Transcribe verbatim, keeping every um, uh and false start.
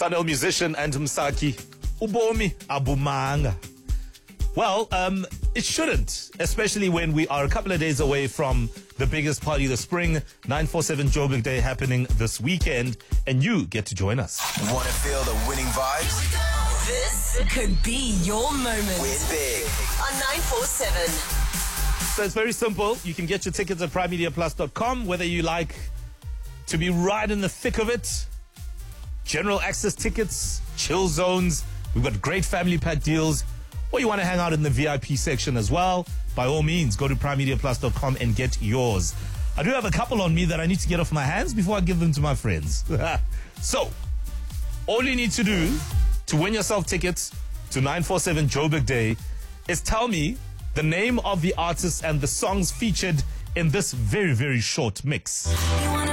Sanel musician and Msaki. Ubomi abumanga. Well, um, it shouldn't, especially when we are a couple of days away from the biggest party of the spring, nine forty-seven Joburg Day, happening this weekend, and you get to join us. Want to feel the winning vibes? This could be your moment. Win big on nine forty-seven. So it's very simple. You can get your tickets at prime media plus dot com, whether you like to be right in the thick of it. General access tickets, chill zones. We've got great family pack deals. Or you want to hang out in the V I P section as well, by all means, go to prime media plus dot com and get yours. I do have a couple on me that I need to get off my hands before I give them to my friends. So, all you need to do to win yourself tickets to nine forty-seven Joburg Day is tell me the name of the artist and the songs featured in this very, very short mix.